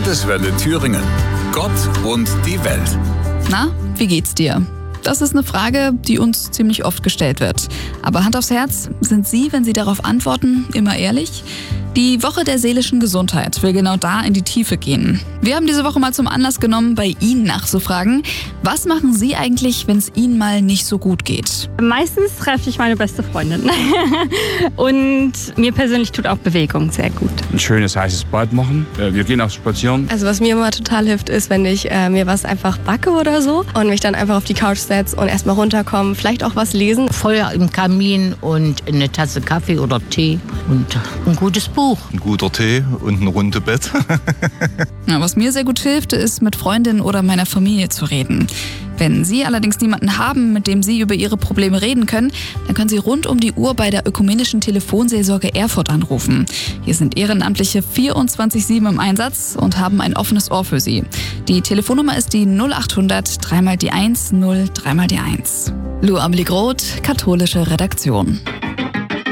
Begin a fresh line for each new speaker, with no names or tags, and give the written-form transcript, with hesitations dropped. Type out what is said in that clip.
Landeswelle Thüringen. Gott und die Welt.
Na, wie geht's dir? Das ist eine Frage, die uns ziemlich oft gestellt wird. Aber Hand aufs Herz, sind Sie, wenn Sie darauf antworten, immer ehrlich? Die Woche der seelischen Gesundheit will genau da in die Tiefe gehen. Wir haben diese Woche mal zum Anlass genommen, bei Ihnen nachzufragen, was machen Sie eigentlich, wenn es Ihnen mal nicht so gut geht?
Meistens treffe ich meine beste Freundin. Und mir persönlich tut auch Bewegung sehr gut.
Ein schönes heißes Bad machen. Wir gehen auch spazieren.
Also was mir immer total hilft, ist, wenn ich mir was einfach backe oder so und mich dann einfach auf die Couch setze und erstmal runterkommen, vielleicht auch was lesen.
Feuer im Kamin und eine Tasse Kaffee oder Tee und ein gutes Buch.
Ein guter Tee und ein rundes Bett.
Ja, was mir sehr gut hilft, ist, mit Freundinnen oder meiner Familie zu reden. Wenn Sie allerdings niemanden haben, mit dem Sie über Ihre Probleme reden können, dann können Sie rund um die Uhr bei der Ökumenischen Telefonseelsorge Erfurt anrufen. Hier sind Ehrenamtliche 24/7 im Einsatz und haben ein offenes Ohr für Sie. Die Telefonnummer ist die 0800 3 mal die 1 0 3 mal die 1. Lou Amelie Groth, katholische Redaktion.